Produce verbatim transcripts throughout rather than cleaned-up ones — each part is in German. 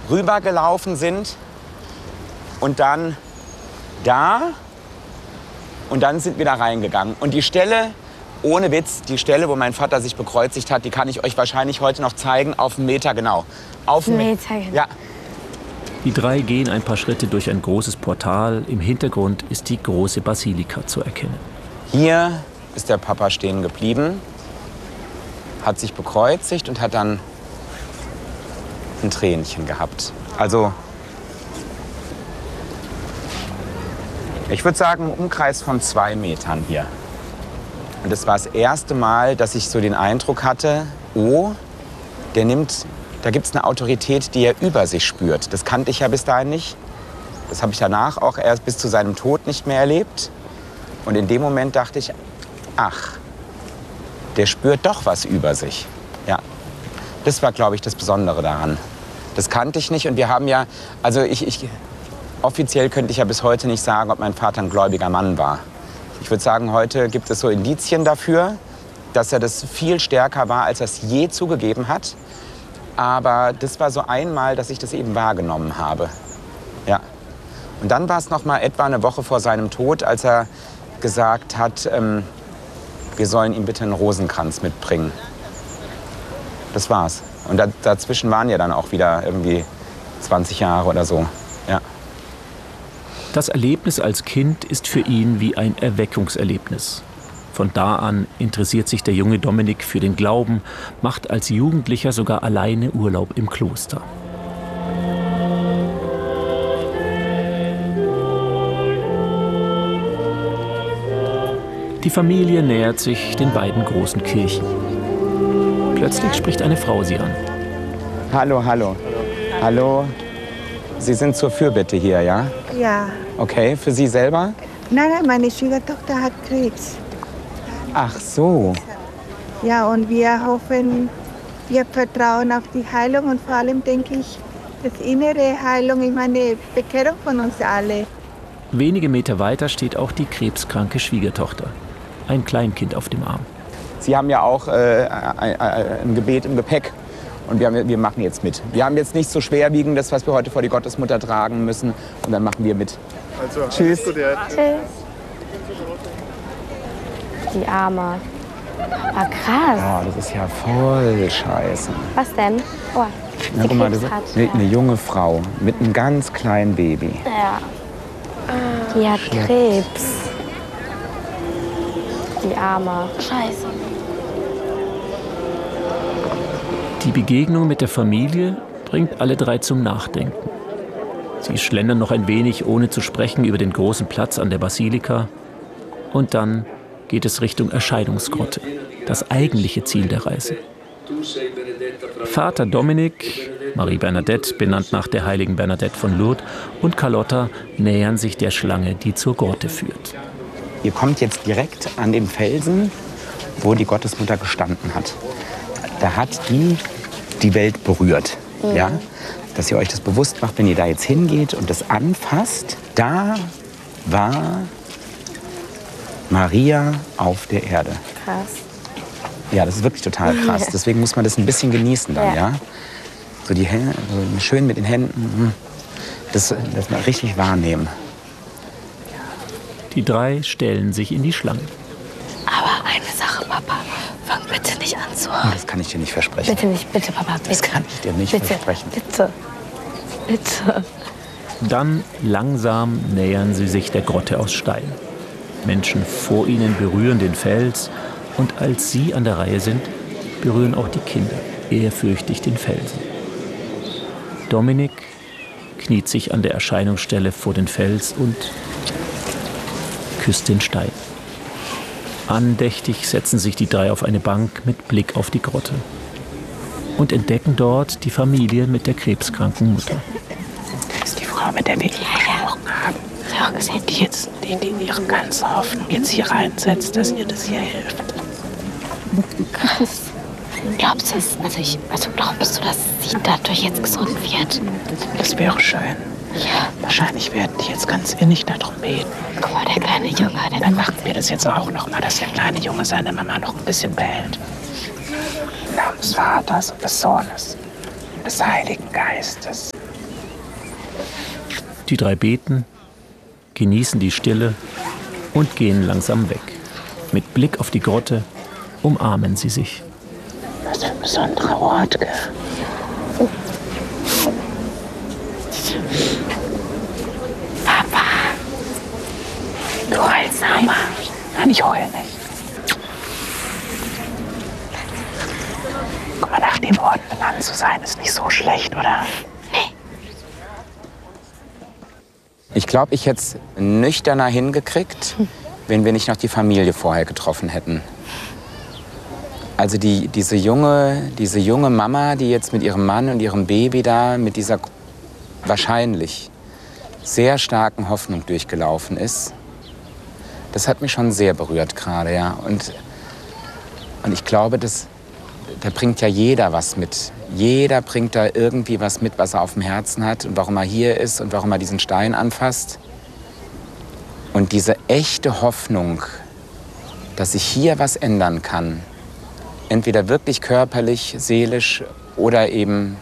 rübergelaufen sind und dann da und dann sind wir da reingegangen. Und die Stelle, ohne Witz, die Stelle, wo mein Vater sich bekreuzigt hat, die kann ich euch wahrscheinlich heute noch zeigen, auf einen Meter genau. Auf einen Meter genau. Ja. Die drei gehen ein paar Schritte durch ein großes Portal. Im Hintergrund ist die große Basilika zu erkennen. Hier ist der Papa stehen geblieben, hat sich bekreuzigt und hat dann ein Tränchen gehabt. Also, ich würde sagen, einen Umkreis von zwei Metern hier. Und das war das erste Mal, dass ich so den Eindruck hatte, oh, der nimmt, da gibt es eine Autorität, die er über sich spürt. Das kannte ich ja bis dahin nicht. Das habe ich danach auch erst bis zu seinem Tod nicht mehr erlebt. Und in dem Moment dachte ich, ach, der spürt doch was über sich. Ja, das war, glaube ich, das Besondere daran. Das kannte ich nicht und wir haben ja, also ich, ich, offiziell könnte ich ja bis heute nicht sagen, ob mein Vater ein gläubiger Mann war. Ich würde sagen, heute gibt es so Indizien dafür, dass er das viel stärker war, als er es je zugegeben hat. Aber das war so einmal, dass ich das eben wahrgenommen habe. Ja. Und dann war es noch mal etwa eine Woche vor seinem Tod, als er gesagt hat, ähm, wir sollen ihm bitte einen Rosenkranz mitbringen. Das war's. Und da, dazwischen waren ja dann auch wieder irgendwie zwanzig Jahre oder so. Ja. Das Erlebnis als Kind ist für ihn wie ein Erweckungserlebnis. Von da an interessiert sich der junge Dominik für den Glauben, macht als Jugendlicher sogar alleine Urlaub im Kloster. Die Familie nähert sich den beiden großen Kirchen. Plötzlich spricht eine Frau sie an. Hallo, hallo. Hallo. Sie sind zur Fürbitte hier, ja? Ja. Okay, für Sie selber? Nein, nein, meine Schwiegertochter hat Krebs. Ach so. Ja, und wir hoffen, wir vertrauen auf die Heilung und vor allem denke ich, das innere Heilung, ich meine, Bekehrung von uns alle. Wenige Meter weiter steht auch die krebskranke Schwiegertochter. Ein Kleinkind auf dem Arm. Sie haben ja auch äh, ein, ein Gebet im Gepäck und wir, haben, wir machen jetzt mit. Wir haben jetzt nichts so Schwerwiegendes, was wir heute vor die Gottesmutter tragen müssen und dann machen wir mit. Also, tschüss. Tschüss. Die Arme. Ah, krass. Oh, das ist ja voll scheiße. Was denn? Oh, Na, guck mal, das ist hat, eine, ja. eine junge Frau mit einem ganz kleinen Baby. Ja. Die hat Krebs. Die Arme. Scheiße. Die Begegnung mit der Familie bringt alle drei zum Nachdenken. Sie schlendern noch ein wenig, ohne zu sprechen, über den großen Platz an der Basilika. Und dann geht es Richtung Erscheinungsgrotte, das eigentliche Ziel der Reise. Vater Dominik, Marie Bernadette, benannt nach der heiligen Bernadette von Lourdes, und Carlotta nähern sich der Schlange, die zur Grotte führt. Ihr kommt jetzt direkt an den Felsen, wo die Gottesmutter gestanden hat. Da hat die die Welt berührt. Mhm. Ja? Dass ihr euch das bewusst macht, wenn ihr da jetzt hingeht und das anfasst. Da war Maria auf der Erde. Krass. Ja, das ist wirklich total krass. Deswegen muss man das ein bisschen genießen dann, ja? ja? So die Hände, so schön mit den Händen, das, das mal richtig wahrnehmen. Die drei stellen sich in die Schlange. Aber eine Sache, Papa. Fang bitte nicht an zu heulen. Das kann ich dir nicht versprechen. Bitte nicht, bitte, Papa. Bitte. Das kann ich dir nicht bitte, versprechen. Bitte, bitte. Dann langsam nähern sie sich der Grotte aus Stein. Menschen vor ihnen berühren den Fels. Und als sie an der Reihe sind, berühren auch die Kinder ehrfürchtig den Felsen. Dominik kniet sich an der Erscheinungsstelle vor den Fels und küsst den Stein. Andächtig setzen sich die drei auf eine Bank mit Blick auf die Grotte und entdecken dort die Familie mit der krebskranken Mutter. Das ist die Frau, mit der wir gesprochen haben. Ja, gesehen, die jetzt die, die ihre ganze Hoffnung jetzt hier reinsetzt, dass ihr das hier hilft. Krass. Glaubst du es? Also, ich, also glaubst du, dass sie dadurch jetzt gesund wird? Das wäre schön. Ja. Wahrscheinlich werden die jetzt ganz innig darum beten. Guck mal, der kleine Junge. Der Dann machen wir das jetzt auch noch mal, dass der kleine Junge seine Mama noch ein bisschen behält. Im Namen des Vaters und des Sohnes und des Heiligen Geistes. Die drei beten, genießen die Stille und gehen langsam weg. Mit Blick auf die Grotte umarmen sie sich. Das ist ein besonderer Ort, gell? Papa, du heulst aber. Nein, ich heule nicht. Guck mal, nach dem Ort benannt zu sein, ist nicht so schlecht, oder? Nee. Ich glaube, ich hätte es nüchterner hingekriegt, wenn wir nicht noch die Familie vorher getroffen hätten. Also die, diese, junge, diese junge Mama, die jetzt mit ihrem Mann und ihrem Baby da mit dieser wahrscheinlich sehr starken Hoffnung durchgelaufen ist, das hat mich schon sehr berührt gerade, ja. Und, und ich glaube, das, da bringt ja jeder was mit. Jeder bringt da irgendwie was mit, was er auf dem Herzen hat und warum er hier ist und warum er diesen Stein anfasst. Und diese echte Hoffnung, dass sich hier was ändern kann, entweder wirklich körperlich, seelisch oder eben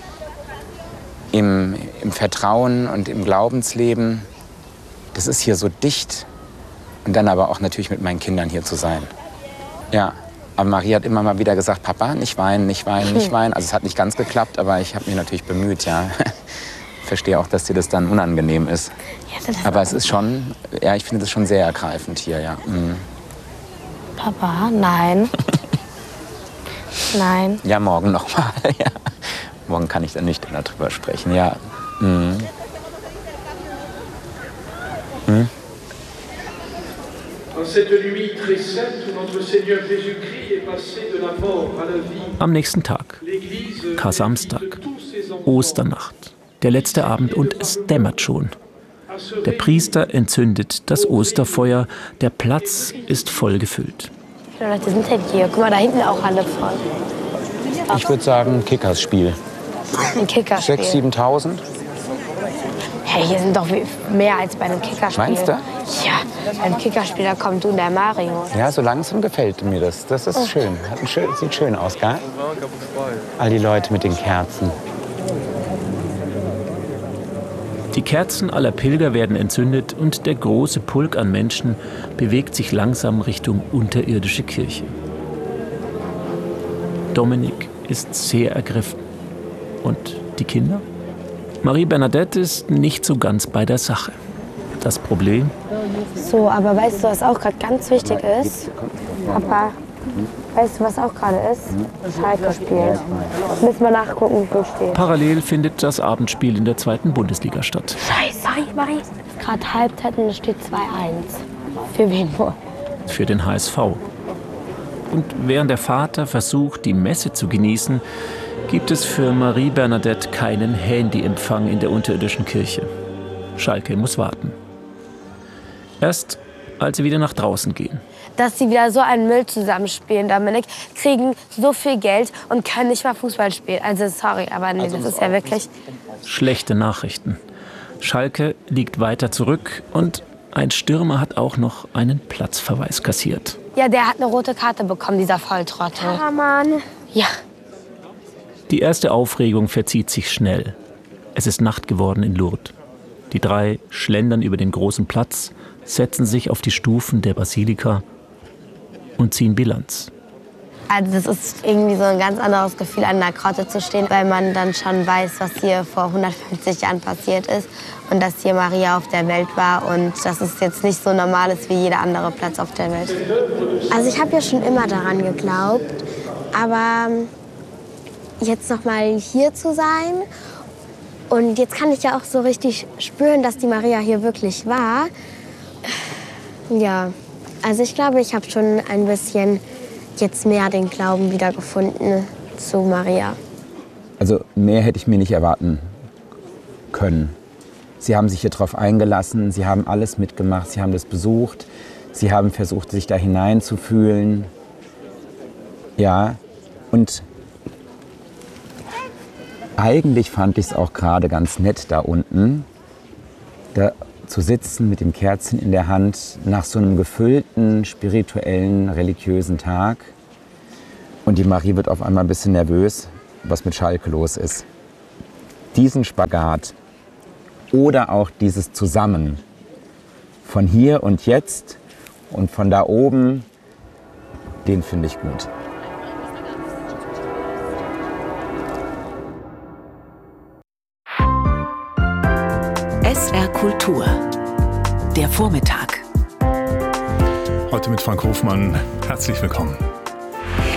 im, im Vertrauen und im Glaubensleben, das ist hier so dicht. Und dann aber auch natürlich mit meinen Kindern hier zu sein. Ja, aber Marie hat immer mal wieder gesagt, Papa, nicht weinen, nicht weinen, nicht weinen. Also es hat nicht ganz geklappt, aber ich habe mich natürlich bemüht, ja. Ich verstehe auch, dass dir das dann unangenehm ist. Aber es ist schon, ja, ich finde das schon sehr ergreifend hier, ja. Mhm. Papa, nein. Nein. Ja, morgen noch mal, ja. Morgen kann ich dann nicht darüber sprechen, ja. Mhm. Mhm. Am nächsten Tag, Kar-Samstag, Osternacht, der letzte Abend und es dämmert schon. Der Priester entzündet das Osterfeuer, der Platz ist voll gefüllt. Die Leute sind halt hier. Guck mal, da hinten auch alle voll. Ich würde sagen, Kickersspiel. Ein Kickerspiel. sechstausend, siebentausend? Hey, hier sind doch mehr als bei einem Kickerspiel. Meinst du? Ja, beim Kickerspiel, da kommt du und der Mario. Ja, so langsam gefällt mir das. Das ist oh. schön. Hat ein schön. Sieht schön aus, gell? All die Leute mit den Kerzen. Die Kerzen aller Pilger werden entzündet und der große Pulk an Menschen bewegt sich langsam Richtung unterirdische Kirche. Dominik ist sehr ergriffen. Und die Kinder? Marie Bernadette ist nicht so ganz bei der Sache. Das Problem? So, aber weißt du, was auch gerade ganz wichtig ist? Papa, weißt du, was auch gerade ist? Schalke spielen. Müssen wir nachgucken, wie viel steht. Parallel findet das Abendspiel in der zweiten Bundesliga statt. Scheiße, Marie. Es ist gerade Halbzeit und es steht zwei eins. Für wen nur? Für den H S V. Und während der Vater versucht, die Messe zu genießen, gibt es für Marie Bernadette keinen Handyempfang in der unterirdischen Kirche. Schalke muss warten. Erst als sie wieder nach draußen gehen. Dass sie wieder so einen Müll zusammenspielen, Dominik, kriegen so viel Geld und können nicht mal Fußball spielen. Also sorry, aber nee, das ist ja wirklich... Schlechte Nachrichten. Schalke liegt weiter zurück und ein Stürmer hat auch noch einen Platzverweis kassiert. Ja, der hat eine rote Karte bekommen, dieser Volltrottel. Ja, Mann. Ja. Die erste Aufregung verzieht sich schnell. Es ist Nacht geworden in Lourdes. Die drei schlendern über den großen Platz, setzen sich auf die Stufen der Basilika und ziehen Bilanz. Also das ist irgendwie so ein ganz anderes Gefühl, an der Grotte zu stehen, weil man dann schon weiß, was hier vor hundertfünfzig Jahren passiert ist und dass hier Maria auf der Welt war und dass es jetzt nicht so normal ist wie jeder andere Platz auf der Welt. Also ich habe ja schon immer daran geglaubt, aber jetzt noch mal hier zu sein und jetzt kann ich ja auch so richtig spüren, dass die Maria hier wirklich war. Ja, also ich glaube, ich habe schon ein bisschen jetzt mehr den Glauben wiedergefunden zu Maria. Also mehr hätte ich mir nicht erwarten können. Sie haben sich hier drauf eingelassen, sie haben alles mitgemacht, sie haben das besucht, sie haben versucht, sich da hineinzufühlen. Ja, und eigentlich fand ich es auch gerade ganz nett da unten, da zu sitzen mit dem Kerzchen in der Hand nach so einem gefüllten, spirituellen, religiösen Tag. Und die Marie wird auf einmal ein bisschen nervös, was mit Schalke los ist. Diesen Spagat oder auch dieses Zusammen von hier und jetzt und von da oben, den finde ich gut. S R Kultur. Der Vormittag. Heute mit Frank Hofmann. Herzlich willkommen.